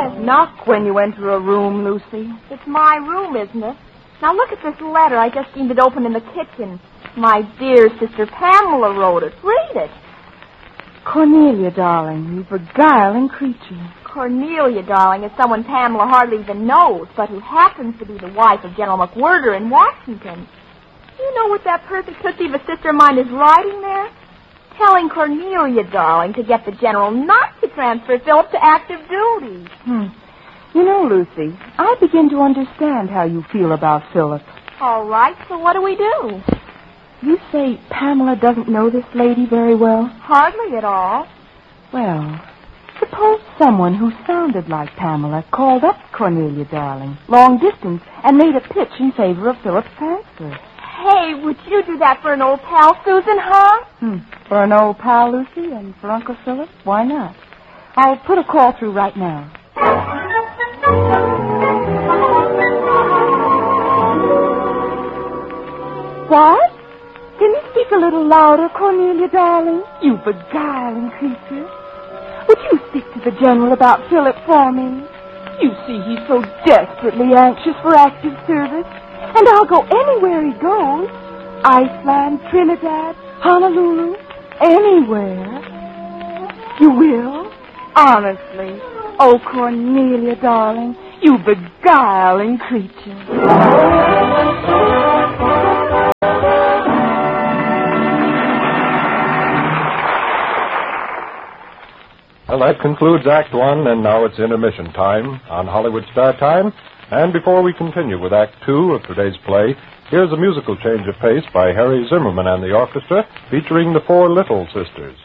Yes. Knock when you enter a room, Lucy. It's my room, isn't it? Now look at this letter. I just seen it open in the kitchen. My dear sister Pamela wrote it. Read it. Cornelia, darling, you beguiling creature. Cornelia, darling, is someone Pamela hardly even knows, but who happens to be the wife of General McWhirter in Washington. You know what that perfect pussy of a sister of mine is writing there? Telling Cornelia, darling, to get the general not to transfer Philip to active duty. You know, Lucy, I begin to understand how you feel about Philip. All right, so what do we do? You say Pamela doesn't know this lady very well? Hardly at all. Well, suppose someone who sounded like Pamela called up Cornelia, darling, long distance, and made a pitch in favor of Philip's transfer. Hey, would you do that for an old pal, Susan, huh? For an old pal, Lucy, and for Uncle Philip? Why not? I'll put a call through right now. What? Can you speak a little louder, Cornelia, darling? You beguiling creature. Would you speak to the General about Philip for me? You see, he's so desperately anxious for active service. And I'll go anywhere he goes. Iceland, Trinidad, Honolulu, anywhere. You will? Honestly. Oh, Cornelia, darling, you beguiling creature. Well, that concludes Act One, and now it's intermission time on Hollywood Star Time. And before we continue with Act Two of today's play, here's a musical change of pace by Harry Zimmerman and the orchestra, featuring the Four Little Sisters.